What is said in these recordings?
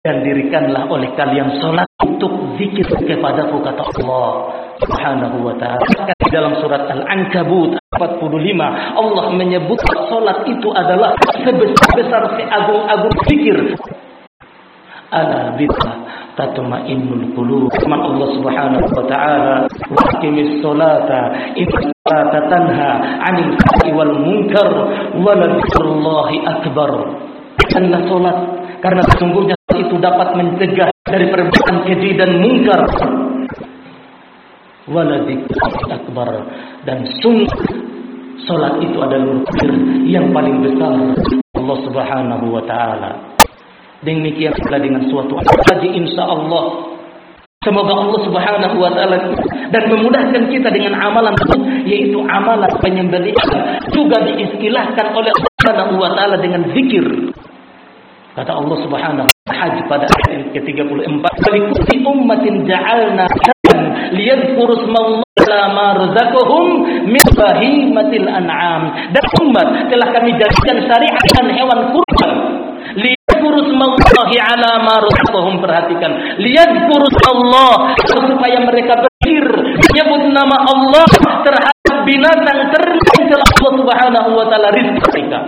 dan dirikanlah oleh kalian salat untuk zikir kepadaku, kata Allah Subhanahu wa ta'ala. Di dalam surat Al-Ankabut 45 Allah menyebut salat itu adalah sebesar seagung-agung zikir. Ala biha tatma'innul qulub. Firman Allah Subhanahu wa ta'ala, wa aqimis salata inna salata tanha 'anil fahsya'i wal munkar wa la dzikrullahi akbar. Karena salat, karena sesungguhnya itu dapat mencegah dari perbuatan keji dan mungkar. Wa la dzikrullahi akbar, dan sungguh salat itu adalah zikir yang paling besar Allah Subhanahu wa ta'ala. Demikian pula dengan suatu haji, insyaallah semoga Allah Subhanahu wa ta'ala dan memudahkan kita dengan amalan yaitu amalan penyembelihan, juga diistilahkan oleh Allah Subhanahu wa ta'ala dengan zikir. Kata Allah Subhanahu wa ta'ala Haji pada ayat ke-34, "Likulli ummatin ja'alna liyadhkuru ismallahi ala ma razaqahum min bahimatil an'am." Dan umat telah kami jadikan syariat hewan kurban. Liyadhkuru ismallahi ala ma razaqahum, perhatikan, liyadhkuru ismallah, supaya mereka berzikir menyebut nama Allah terhadap binatang ternak yang Allah Subhanahu wa ta'ala rizki mereka.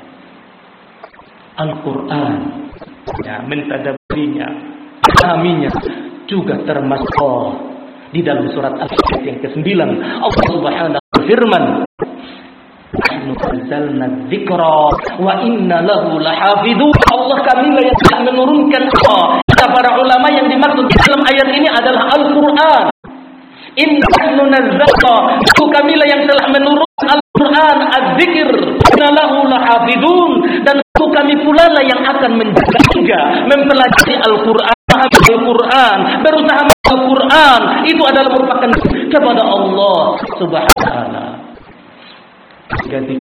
Al-Quran, ya, mentadabburinya, memahaminya, juga termasuk di dalam surat Al-Fatihah yang ke-9 Allah Subhanahu berfirman, "Nahnu anzalna dzikra wa inna lahu lahafidun." Allah kamilah yang telah menurunkan Allah. Kata para ulama yang dimaksud dalam ayat ini adalah Al-Quran. Inna nahnu nazzalna, kamilah yang telah menurunkan Al-Quran, az-zikr, inna lahu lahafidun, dan kami pula lah yang akan menjaga, mempelajari Al-Quran, Al-Quran, berusaha Al-Quran. Itu adalah merupakan kepada Allah Subhanahu wa ta'ala. Jadi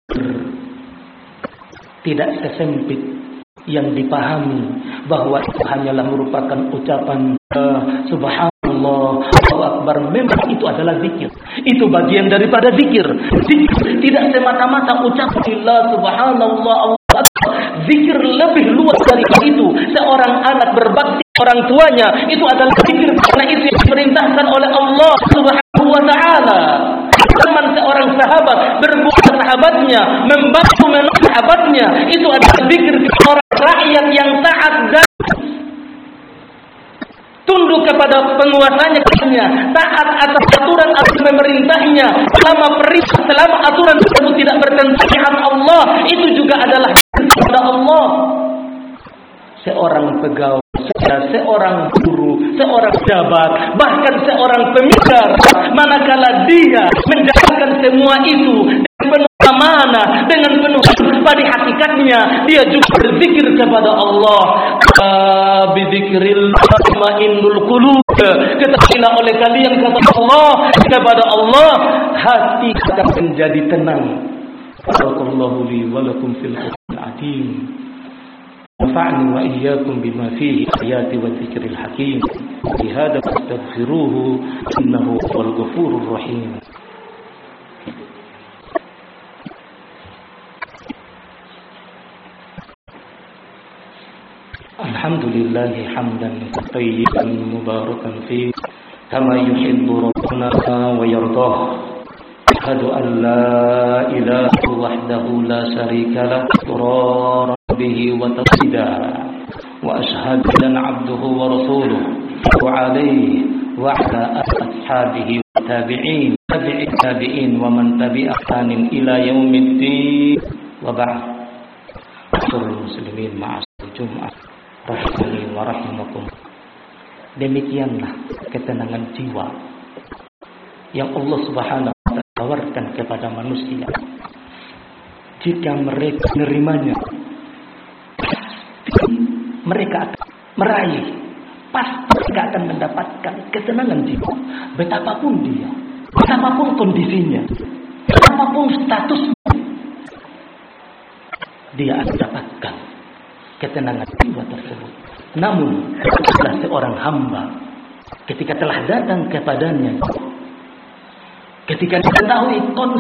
tidak sesempit yang dipahami bahwa itu hanyalah merupakan ucapan subhanallah, Allahu akbar. Memang itu adalah zikir. Itu bagian daripada zikir. Zikir tidak semata-mata ucapan la subhanallah, Allahu akbar. Zikir lebih luas dari itu. Seorang anak berbakti orang tuanya, itu adalah zikir, karena itu yang diperintahkan oleh Allah Subhanahu wa ta'ala. Teman seorang sahabat berbuat sahabatnya, membantu menolong sahabatnya, itu adalah zikir. Orang rakyat yang taat dan tunduk kepada penguasanya, taat atas aturan pemerintahnya, selama aturan tersebut tidak bertentangan dengan Allah, itu juga adalah kepada Allah. Seorang pegawai, seorang guru, seorang pejabat, bahkan seorang pemikir, manakala dia menjalankan semua itu dengan penuh amanah, dengan penuh, pada hakikatnya dia juga berzikir kepada Allah. Bidzikrillah tatma'innul qulub. Ketahuilah oleh kalian, kata Allah, kepada Allah hati akan menjadi tenang. Barakallahu li wa lakum fil Qur'anil azim. Nafa'ni wa iyyakum bima fihi ayati wa dzikril hakim. Bihadza fastaghfiruhu innahu huwal ghafurur rahim. Alhamdulillahi hamdan tayyiban mubarakan fi kama yuhibbu rabbuna wa yardah. Asyhadu an la ilaha wahdahu la syarika lah iqraran bihi wa tawhida, wa asyhadu anna 'abduhu wa rasuluhu wa 'alaihi wa 'ala ashabihi wa tabi'in tabi'in wa man tabi'ahum ila yaumiddin, wa ba'd. Assalamualaikum muslimin ma'asal Jumat rahimani wa rahimakum. Demikianlah ketenangan jiwa yang Allah Subhanahu wa ta'ala tawarkan kepada manusia. Jika mereka menerimanya, mereka akan meraih, pasti mereka akan mendapatkan ketenangan jiwa. Betapapun dia, betapapun kondisinya, betapapun statusnya, dia akan dapatkan ketenangan jiwa tersebut. Namun, setelah seorang hamba, ketika telah datang kepadanya, ketika diketahui